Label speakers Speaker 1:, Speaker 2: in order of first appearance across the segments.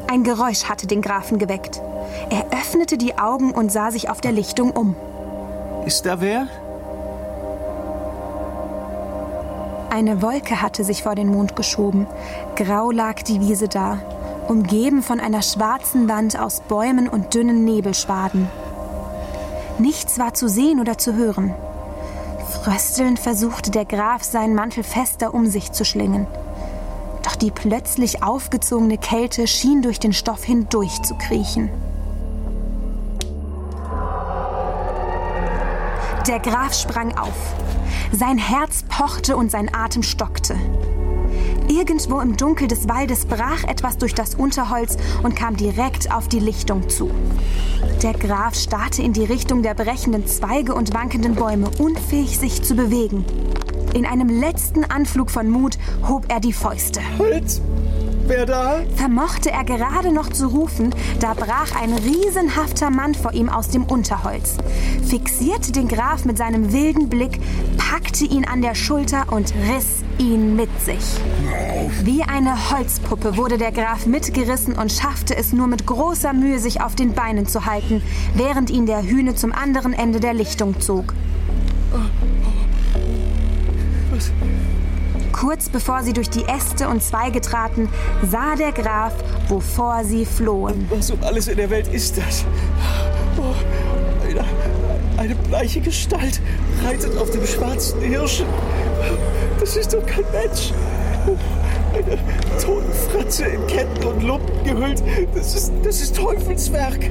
Speaker 1: Ein Geräusch hatte den Grafen geweckt. Er öffnete die Augen und sah sich auf der Lichtung um.
Speaker 2: Ist da wer?
Speaker 1: Eine Wolke hatte sich vor den Mond geschoben. Grau lag die Wiese da, umgeben von einer schwarzen Wand aus Bäumen und dünnen Nebelschwaden. Nichts war zu sehen oder zu hören. Fröstelnd versuchte der Graf, seinen Mantel fester um sich zu schlingen. Doch die plötzlich aufgezogene Kälte schien durch den Stoff hindurch zu kriechen. Der Graf sprang auf. Sein Herz pochte und sein Atem stockte. Irgendwo im Dunkel des Waldes brach etwas durch das Unterholz und kam direkt auf die Lichtung zu. Der Graf starrte in die Richtung der brechenden Zweige und wankenden Bäume, unfähig sich zu bewegen. In einem letzten Anflug von Mut hob er die Fäuste.
Speaker 2: Halt! Wer da?
Speaker 1: Vermochte er gerade noch zu rufen, da brach ein riesenhafter Mann vor ihm aus dem Unterholz, fixierte den Graf mit seinem wilden Blick, packte ihn an der Schulter und riss ihn mit sich. Wie eine Holzpuppe wurde der Graf mitgerissen und schaffte es nur mit großer Mühe, sich auf den Beinen zu halten, während ihn der Hüne zum anderen Ende der Lichtung zog.
Speaker 2: Was?
Speaker 1: Kurz bevor sie durch die Äste und Zweige traten, sah der Graf, wovor sie flohen.
Speaker 2: Was um alles in der Welt ist das? Oh, eine bleiche Gestalt reitet auf dem schwarzen Hirschen. Das ist doch kein Mensch. Eine Totenfratze in Ketten und Lumpen gehüllt. Das ist Teufelswerk.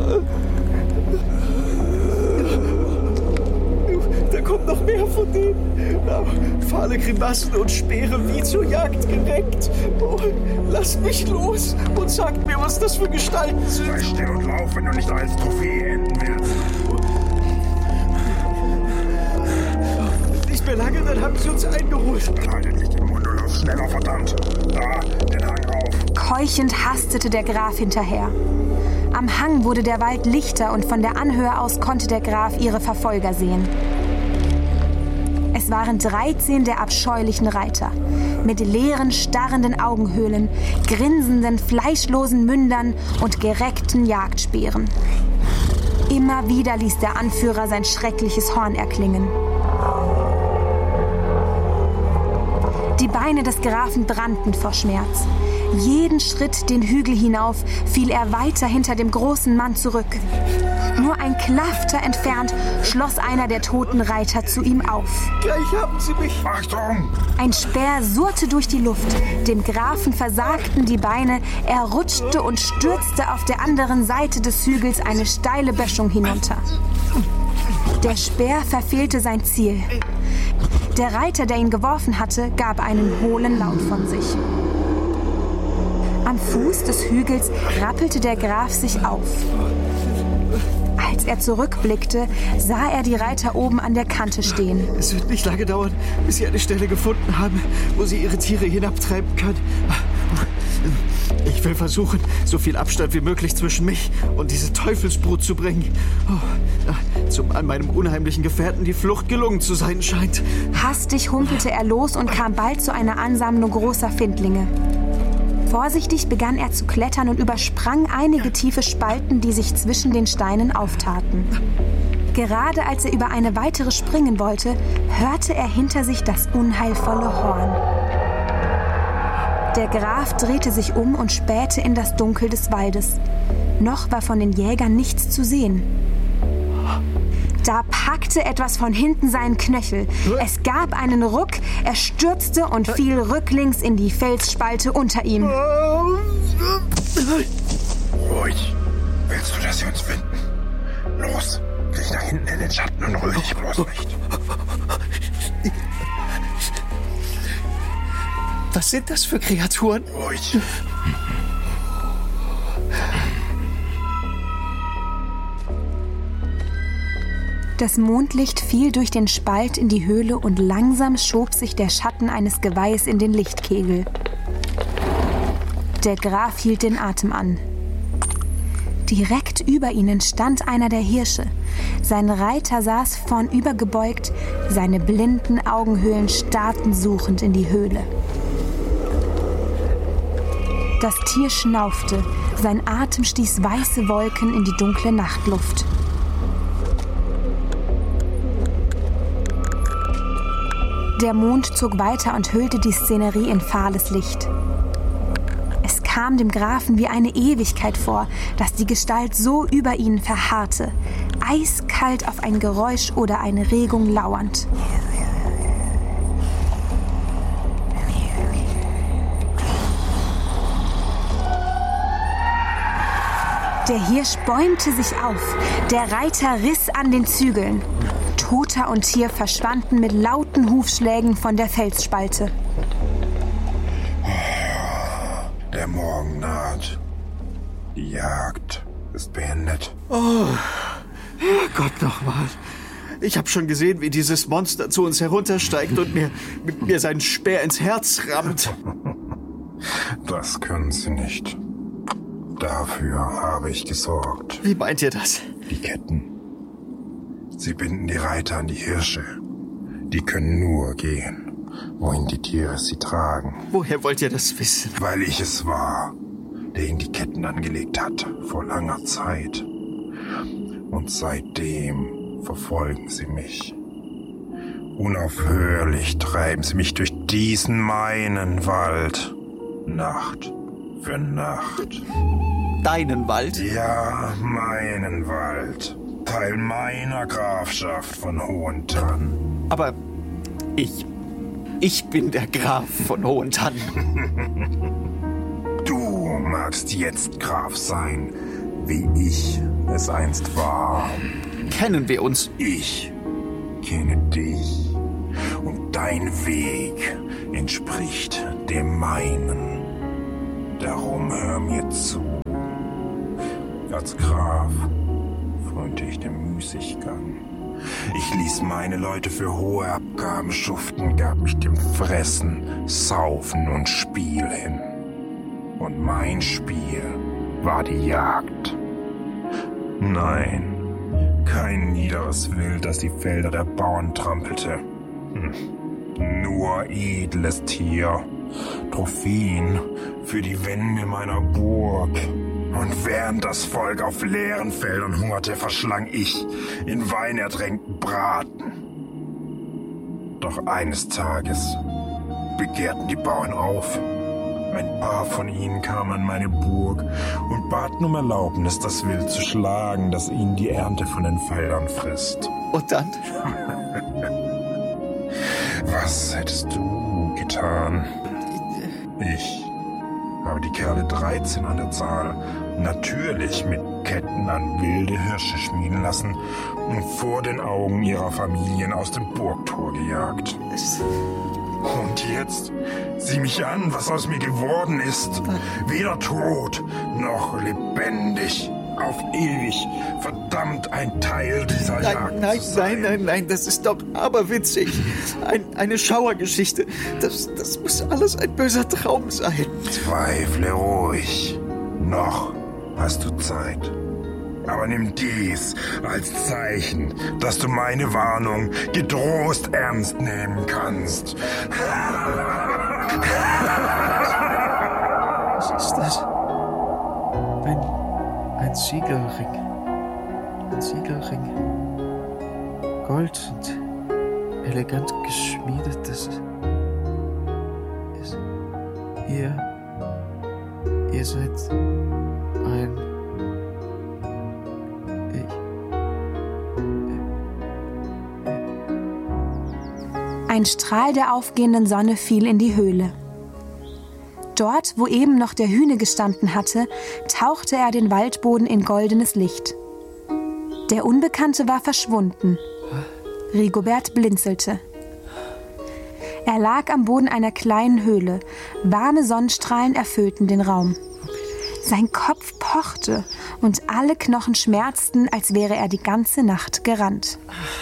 Speaker 2: Da kommt noch mehr von denen. Fahle Grimassen und Speere wie zur Jagd gereckt. Oh, lass mich los und sag mir, was das für Gestalten sind.
Speaker 3: Sei still und lauf, wenn du nicht als Trophäe enden willst.
Speaker 2: Nicht mehr lange, dann haben sie uns eingeholt.
Speaker 3: Kleidet nicht den Mund und lauf schneller, verdammt. Da, den Hang rauf.
Speaker 1: Keuchend hastete der Graf hinterher. Am Hang wurde der Wald lichter und von der Anhöhe aus konnte der Graf ihre Verfolger sehen. Es waren 13 der abscheulichen Reiter, mit leeren, starrenden Augenhöhlen, grinsenden, fleischlosen Mündern und gereckten Jagdspeeren. Immer wieder ließ der Anführer sein schreckliches Horn erklingen. Die Beine des Grafen brannten vor Schmerz. Jeden Schritt den Hügel hinauf fiel er weiter hinter dem großen Mann zurück. Nur ein Klafter entfernt schloss einer der toten Reiter zu ihm auf.
Speaker 2: Gleich haben sie mich.
Speaker 3: Achtung!
Speaker 1: Ein Speer surrte durch die Luft. Dem Grafen versagten die Beine. Er rutschte und stürzte auf der anderen Seite des Hügels eine steile Böschung hinunter. Der Speer verfehlte sein Ziel. Der Reiter, der ihn geworfen hatte, gab einen hohlen Laut von sich. Am Fuß des Hügels rappelte der Graf sich auf. Als er zurückblickte, sah er die Reiter oben an der Kante stehen.
Speaker 2: Es wird nicht lange dauern, bis sie eine Stelle gefunden haben, wo sie ihre Tiere hinabtreiben können. Ich will versuchen, so viel Abstand wie möglich zwischen mich und diese Teufelsbrut zu bringen. Zumal meinem unheimlichen Gefährten die Flucht gelungen zu sein scheint.
Speaker 1: Hastig humpelte er los und kam bald zu einer Ansammlung großer Findlinge. Vorsichtig begann er zu klettern und übersprang einige tiefe Spalten, die sich zwischen den Steinen auftaten. Gerade als er über eine weitere springen wollte, hörte er hinter sich das unheilvolle Horn. Der Graf drehte sich um und spähte in das Dunkel des Waldes. Noch war von den Jägern nichts zu sehen. Da packte etwas von hinten seinen Knöchel. Es gab einen Ruck, er stürzte und fiel rücklings in die Felsspalte unter ihm.
Speaker 3: Ruhig. Willst du, dass sie uns finden? Los, krieg da hinten in den Schatten und rühr dich bloß nicht.
Speaker 2: Was sind das für Kreaturen?
Speaker 3: Ruhig.
Speaker 1: Das Mondlicht fiel durch den Spalt in die Höhle und langsam schob sich der Schatten eines Geweihs in den Lichtkegel. Der Graf hielt den Atem an. Direkt über ihnen stand einer der Hirsche. Sein Reiter saß vornüber gebeugt, seine blinden Augenhöhlen starrten suchend in die Höhle. Das Tier schnaufte, Sein Atem stieß weiße Wolken in die dunkle Nachtluft. Der Mond zog weiter und hüllte die Szenerie in fahles Licht. Es kam dem Grafen wie eine Ewigkeit vor, dass die Gestalt so über ihn verharrte, eiskalt auf ein Geräusch oder eine Regung lauernd. Der Hirsch bäumte sich auf, der Reiter riss an den Zügeln. Toter und Tier verschwanden mit lauten Hufschlägen von der Felsspalte.
Speaker 3: Der Morgen naht. Die Jagd ist beendet.
Speaker 2: Oh, Herrgott nochmal. Ich habe schon gesehen, wie dieses Monster zu uns heruntersteigt und mir seinen Speer ins Herz rammt.
Speaker 3: Das können Sie nicht. Dafür habe ich gesorgt.
Speaker 2: Wie meint ihr das?
Speaker 3: Die Ketten. Sie binden die Reiter an die Hirsche. Die können nur gehen, wohin die Tiere sie tragen.
Speaker 2: Woher wollt ihr das wissen?
Speaker 3: Weil ich es war, der ihnen die Ketten angelegt hat, vor langer Zeit. Und seitdem verfolgen sie mich. Unaufhörlich treiben sie mich durch diesen meinen Wald. Nacht für Nacht.
Speaker 2: Deinen Wald?
Speaker 3: Ja, meinen Wald. Teil meiner Grafschaft von Hohentann.
Speaker 2: Aber ich bin der Graf von Hohentann.
Speaker 3: Du magst jetzt Graf sein, wie ich es einst war.
Speaker 2: Kennen wir uns?
Speaker 3: Ich kenne dich. Und dein Weg entspricht dem meinen. Darum hör mir zu. Als Graf frönte ich dem Müßiggang. Ich ließ meine Leute für hohe Abgaben schuften, gab mich dem Fressen, Saufen und Spiel hin. Und mein Spiel war die Jagd. Nein, kein niederes Wild, das die Felder der Bauern trampelte. Nur edles Tier, Trophäen für die Wände meiner Burg. Und während das Volk auf leeren Feldern hungerte, verschlang ich in Wein ertränkten Braten. Doch eines Tages begehrten die Bauern auf. Ein paar von ihnen kamen an meine Burg und baten um Erlaubnis, das Wild zu schlagen, das ihnen die Ernte von den Feldern frisst.
Speaker 2: Und dann?
Speaker 3: Was hättest du getan? Ich habe die Kerle 13 an der Zahl natürlich mit Ketten an wilde Hirsche schmieden lassen und vor den Augen ihrer Familien aus dem Burgtor gejagt. Und jetzt sieh mich an, was aus mir geworden ist. Weder tot noch lebendig. Auf ewig. Verdammt, ein Teil dieser Jagd zu sein.
Speaker 2: Nein, das ist doch aberwitzig. Eine Schauergeschichte. Das muss alles ein böser Traum sein.
Speaker 3: Zweifle ruhig. Noch hast du Zeit. Aber nimm dies als Zeichen, dass du meine Warnung getrost ernst nehmen kannst.
Speaker 2: Was ist das? Ein Siegelring. Ein Siegelring. Gold und elegant geschmiedet. Das ist... Ihr seid ein...
Speaker 1: Ein Strahl der aufgehenden Sonne fiel in die Höhle. Dort, wo eben noch der Hüne gestanden hatte, tauchte er den Waldboden in goldenes Licht. Der Unbekannte war verschwunden. Rigobert blinzelte. Er lag am Boden einer kleinen Höhle. Warme Sonnenstrahlen erfüllten den Raum. Sein Kopf pochte und alle Knochen schmerzten, als wäre er die ganze Nacht gerannt.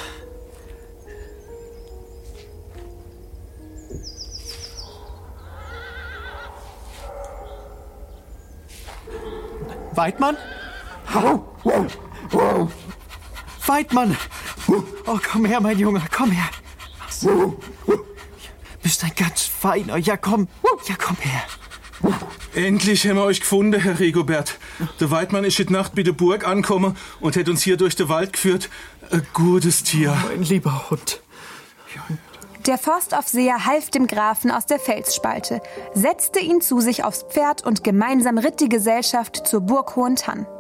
Speaker 2: Weidmann? Weidmann! Oh, komm her, mein Junge, komm her. Du bist ein ganz feiner. Ja, komm her.
Speaker 4: Endlich haben wir euch gefunden, Herr Rigobert. Der Weidmann ist in Nacht bei der Burg angekommen und hat uns hier durch den Wald geführt. Ein gutes Tier.
Speaker 2: Mein lieber Hund.
Speaker 1: Der Forstaufseher half dem Grafen aus der Felsspalte, setzte ihn zu sich aufs Pferd und gemeinsam ritt die Gesellschaft zur Burg Hohentann.